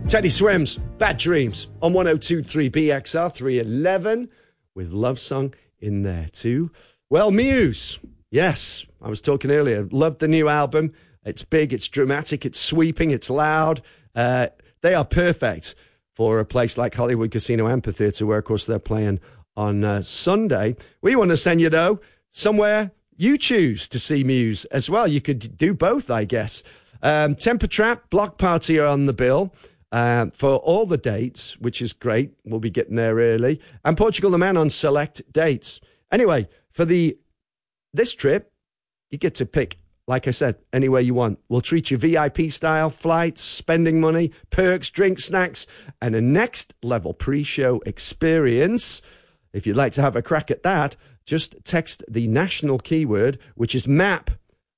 Teddy Swims, Bad Dreams on 102.3 BXR 311 with Love Song in there too. Well, Muse. Yes, I was talking earlier. Loved the new album. It's big, it's dramatic, it's sweeping, it's loud. They are perfect for a place like Hollywood Casino Amphitheatre, where, of course, they're playing on Sunday. We want to send you, though, somewhere you choose to see Muse as well. You could do both, I guess. Temper Trap, Block Party are on the bill for all the dates, which is great. We'll be getting there early. And Portugal the Man on select dates. Anyway, for this trip, you get to pick, like I said, anywhere you want. We'll treat you VIP style, flights, spending money, perks, drinks, snacks, and a next level pre-show experience. If you'd like to have a crack at that, just text the national keyword, which is MAP,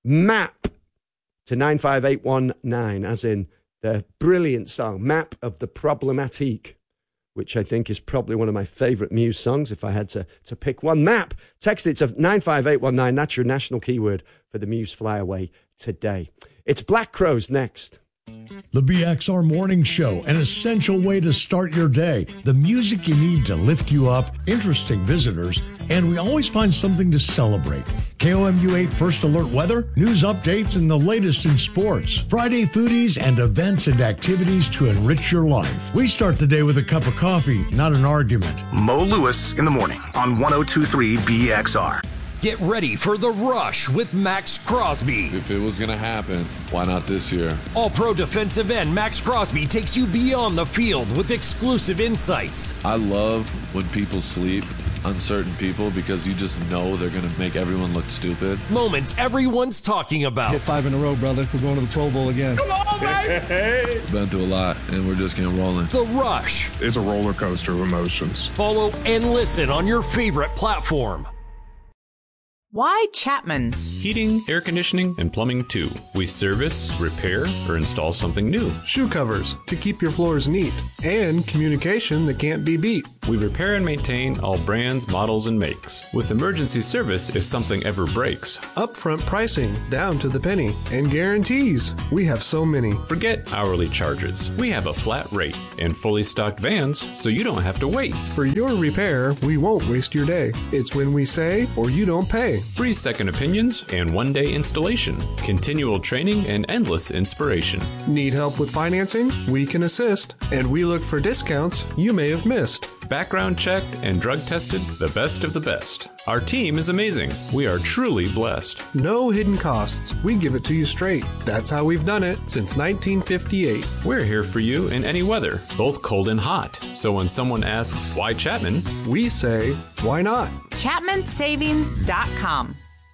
to 95819, as in the brilliant song, Map of the Problematique, which I think is probably one of my favourite Muse songs, if I had to pick one. MAP, text it to 95819. That's your national keyword for the Muse Flyaway today. It's Black Crowes next. The BXR Morning Show, an essential way to start your day. The music you need to lift you up, interesting visitors, and we always find something to celebrate. KOMU 8 First Alert weather, news updates, and the latest in sports. Friday foodies and events and activities to enrich your life. We start the day with a cup of coffee, not an argument. Mo Lewis in the morning on 102.3 BXR. Get ready for The Rush with Max Crosby. If it was going to happen, why not this year? All-pro defensive end Max Crosby takes you beyond the field with exclusive insights. I love when people sleep, uncertain people, because you just know they're going to make everyone look stupid. Moments everyone's talking about. Hit 5 in a row, brother. We're going to the Pro Bowl again. Come on, baby! Been through a lot, and we're just getting rolling. The Rush. It's a roller coaster of emotions. Follow and listen on your favorite platform. Why Chapman? Heating, air conditioning, and plumbing too. We service, repair, or install something new. Shoe covers to keep your floors neat. And communication that can't be beat. We repair and maintain all brands, models, and makes. With emergency service if something ever breaks. Upfront pricing, down to the penny. And guarantees. We have so many. Forget hourly charges. We have a flat rate and fully stocked vans, so you don't have to wait. For your repair, we won't waste your day. It's when we say or you don't pay. Free second opinions and one-day installation. Continual training and endless inspiration. Need help with financing? We can assist. And we look for discounts you may have missed. Background checked and drug tested, the best of the best. Our team is amazing. We are truly blessed. No hidden costs. We give it to you straight. That's how we've done it since 1958. We're here for you in any weather, both cold and hot. So when someone asks, why Chapman? We say, why not? ChapmanSavings.com.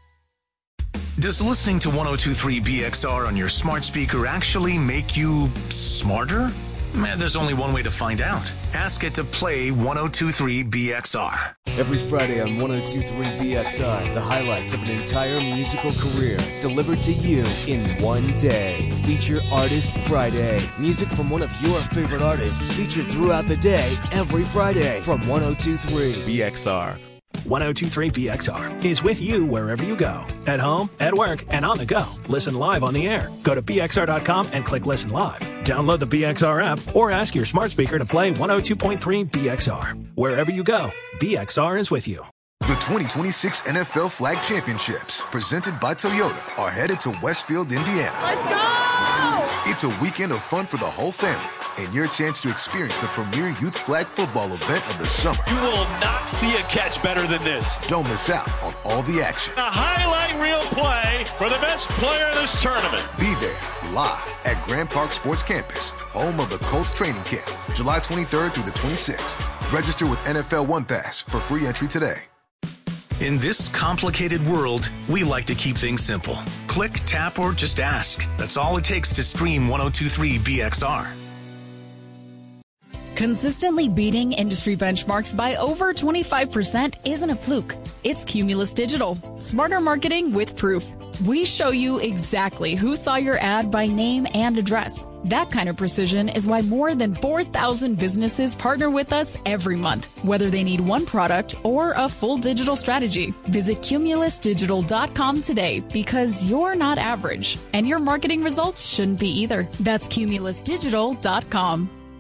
Does listening to 102.3 BXR on your smart speaker actually make you smarter? There's only one way to find out. Ask it to play 102.3 BXR. Every Friday on 102.3 BXR, the highlights of an entire musical career delivered to you in one day. Feature Artist Friday. Music from one of your favorite artists featured throughout the day, every Friday from 102.3 BXR. 102.3 BXR is with you wherever you go. At home, at work, and on the go. Listen live on the air. Go to BXR.com and click Listen Live. Download the BXR app or ask your smart speaker to play 102.3 BXR. Wherever you go, BXR is with you. The 2026 NFL Flag Championships, presented by Toyota, are headed to Westfield, Indiana. Let's go! It's a weekend of fun for the whole family and your chance to experience the premier youth flag football event of the summer. You will not see a catch better than this. Don't miss out on all the action. A highlight reel play for the best player in this tournament. Be there live at Grand Park Sports Campus, home of the Colts training camp, July 23rd through the 26th. Register with NFL One Pass for free entry today. In this complicated world, we like to keep things simple. Click, tap, or just ask. That's all it takes to stream 102.3 BXR. Consistently beating industry benchmarks by over 25% isn't a fluke. It's Cumulus Digital. Smarter marketing with proof. We show you exactly who saw your ad by name and address. That kind of precision is why more than 4,000 businesses partner with us every month, whether they need one product or a full digital strategy. Visit cumulusdigital.com today because you're not average, and your marketing results shouldn't be either. That's cumulusdigital.com.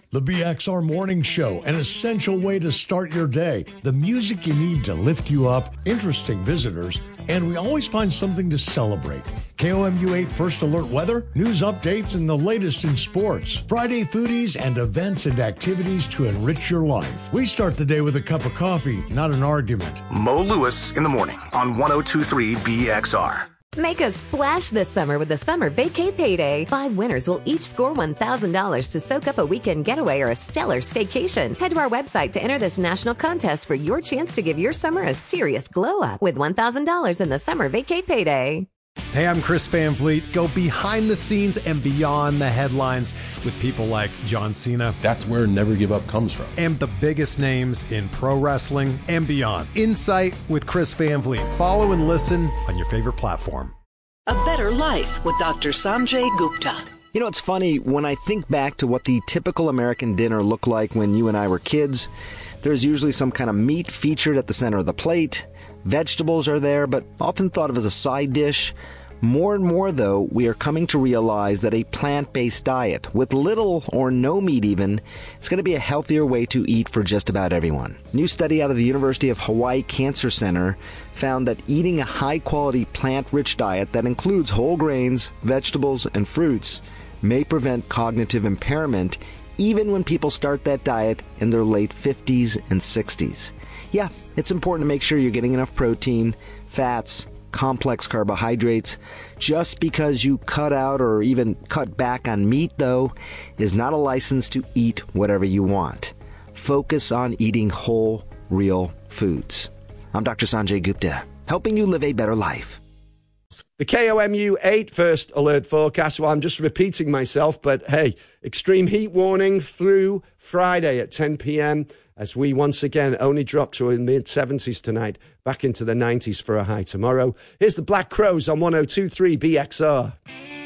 The BXR Morning Show, an essential way to start your day. The music you need to lift you up, interesting visitors, and we always find something to celebrate. KOMU 8 First Alert weather, news updates, and the latest in sports. Friday foodies and events and activities to enrich your life. We start the day with a cup of coffee, not an argument. Mo Lewis in the morning on 102.3 BXR. Make a splash this summer with the Summer Vacay Payday. 5 winners will each score $1,000 to soak up a weekend getaway or a stellar staycation. Head to our website to enter this national contest for your chance to give your summer a serious glow up with $1,000 in the Summer Vacay Payday. Hey, I'm Chris Van Vliet. Go behind the scenes and beyond the headlines with people like John Cena. That's where Never Give Up comes from. And the biggest names in pro wrestling and beyond. Insight with Chris Van Vliet. Follow and listen on your favorite platform. A Better Life with Dr. Sanjay Gupta. You know, it's funny, when I think back to what the typical American dinner looked like when you and I were kids, there's usually some kind of meat featured at the center of the plate. Vegetables are there, but often thought of as a side dish. More and more, though, we are coming to realize that a plant-based diet, with little or no meat even, is going to be a healthier way to eat for just about everyone. A new study out of the University of Hawaii Cancer Center found that eating a high-quality plant-rich diet that includes whole grains, vegetables, and fruits may prevent cognitive impairment even when people start that diet in their late 50s and 60s. Yeah, it's important to make sure you're getting enough protein, fats, complex carbohydrates. Just because you cut out or even cut back on meat, though, is not a license to eat whatever you want. Focus on eating whole, real foods. I'm Dr. Sanjay Gupta, helping you live a better life. The KOMU 8 First Alert forecast. Well, I'm just repeating myself, but hey, extreme heat warning through Friday at 10 p.m. as we once again only drop to the mid-70s tonight, back into the 90s for a high tomorrow. Here's the Black Crowes on 102.3 BXR.